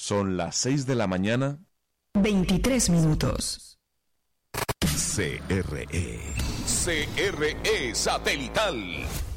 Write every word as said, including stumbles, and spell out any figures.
Son las seis de la mañana. veintitrés minutos. C R E. C R E Satelital.